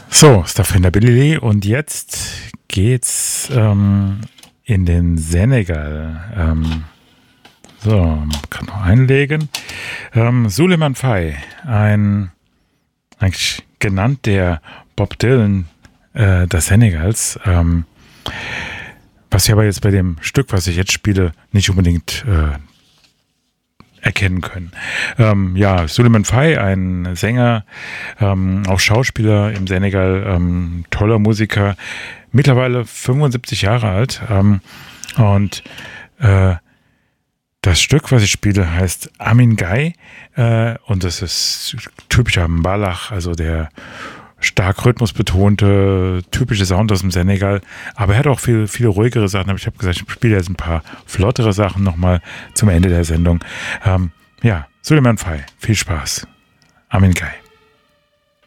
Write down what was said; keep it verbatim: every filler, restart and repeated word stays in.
So, Stafinder Billy und jetzt geht's ähm, in den Senegal. Ähm, so, man kann noch einlegen. Ähm, Souleymane Faye, ein eigentlich genannt der Bob Dylan äh, des Senegals. Ähm, was wir aber jetzt bei dem Stück, was ich jetzt spiele, nicht unbedingt äh, erkennen können. Ähm, ja, Souleymane Faye, ein Sänger, ähm, auch Schauspieler im Senegal, ähm, toller Musiker, mittlerweile fünfundsiebzig Jahre alt. Ähm, und äh, das Stück, was ich spiele, heißt Amin Gai äh, und das ist typischer Mbalach, also der stark rhythmusbetonte, typische Sound aus dem Senegal. Aber er hat auch viel, viele ruhigere Sachen. Aber ich habe gesagt, ich spiele jetzt ein paar flottere Sachen nochmal zum Ende der Sendung. Ähm, ja, Souleymane Faye, viel Spaß. Amin Gai.